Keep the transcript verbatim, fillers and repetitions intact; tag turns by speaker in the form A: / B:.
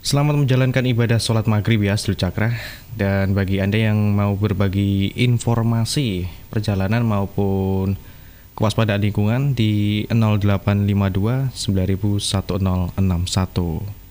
A: Selamat menjalankan ibadah sholat maghrib ya, Seluruh Cakra. Dan bagi Anda yang mau berbagi informasi perjalanan maupun kewaspadaan lingkungan di nol delapan lima dua sembilan satu nol enam satu.